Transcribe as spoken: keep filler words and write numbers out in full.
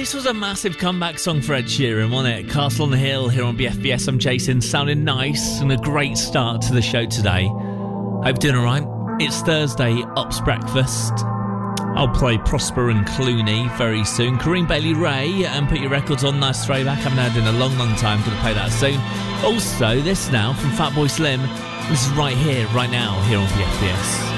this was a massive comeback song for Ed Sheeran, wasn't it? Castle on the Hill here on B F B S. I'm Jason, sounding nice and a great start to the show today. Hope you're doing alright. It's Thursday, Ops Breakfast. I'll play Prosper and Clooney very soon. Kareem Bailey-Rae, and put your records on. Nice throwback. Haven't heard in a long, long time. Going to play that soon. Also, this now from Fatboy Slim. This is right here, right now, here on B F B S.